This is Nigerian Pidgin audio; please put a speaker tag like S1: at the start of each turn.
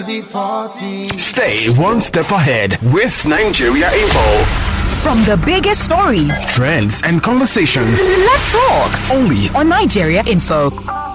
S1: Stay one step ahead with Nigeria Info.
S2: From the biggest stories,
S1: Trends and conversations.
S2: let's talk
S1: Only
S2: on Nigeria Info.